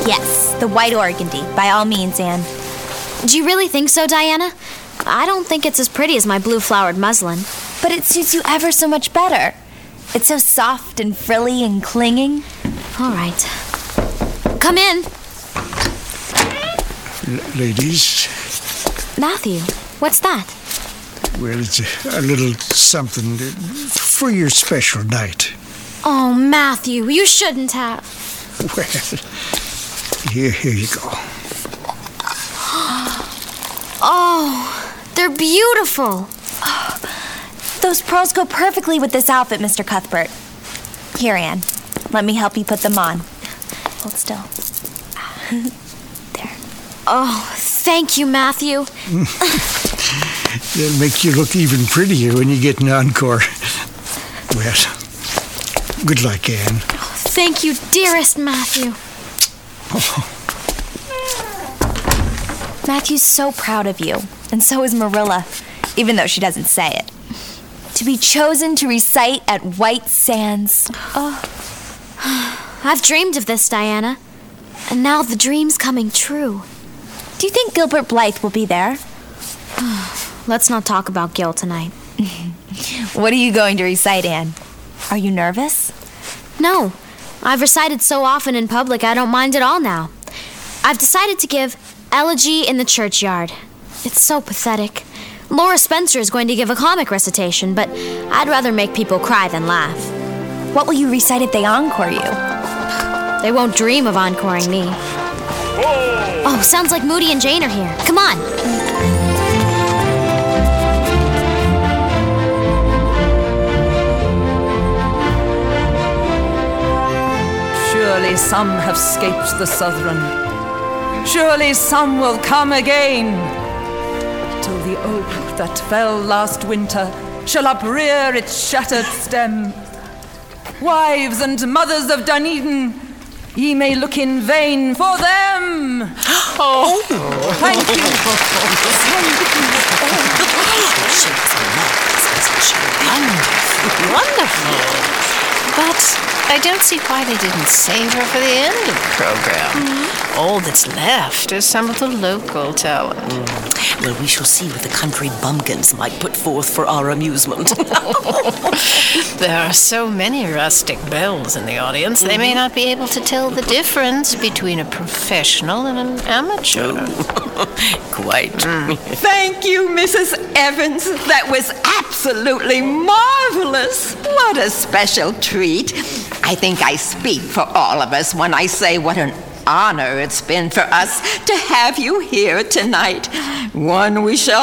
Yes, the white organdy. By all means, Anne. Do you really think so, Diana? I don't think it's as pretty as my blue-flowered muslin. But it suits you ever so much better. It's so soft and frilly and clinging. All right. Come in. Ladies. Matthew, what's that? Well, it's a little something for your special night. Oh, Matthew, you shouldn't have. Well, here you go. Oh, they're beautiful. Those pearls go perfectly with this outfit, Mr. Cuthbert. Here, Anne. Let me help you put them on. Hold still. There. Oh, thank you, Matthew. They'll make you look even prettier when you get an encore. Well, good luck, Anne. Oh, thank you, dearest Matthew. Oh. Matthew's so proud of you, and so is Marilla, even though she doesn't say it. To be chosen to recite at White Sands. Oh. I've dreamed of this, Diana, and now the dream's coming true. Do you think Gilbert Blythe will be there? Let's not talk about Gil tonight. What are you going to recite, Anne? Are you nervous? No. I've recited so often in public, I don't mind at all now. I've decided to give Elegy in the Churchyard. It's so pathetic. Laura Spencer is going to give a comic recitation, but I'd rather make people cry than laugh. What will you recite if they encore you? They won't dream of encoring me. Oh, sounds like Moody and Jane are here. Come on. Surely some have scaped the Southron. Surely some will come again. Till the oak that fell last winter shall uprear its shattered stem. Wives and mothers of Dunedin, ye may look in vain for them. Oh, thank you. Wonderful. But I don't see why they didn't save her for the end of the program. All that's left is some of the local talent. Well, we shall see what the country bumpkins might put forth for our amusement. There are so many rustic belles in the audience, they may not be able to tell the difference between a professional and an amateur. Quite. Thank you, Mrs. Evans. That was absolutely marvelous. What a special treat. I think I speak for all of us when I say what an honor it's been for us to have you here tonight. One we shall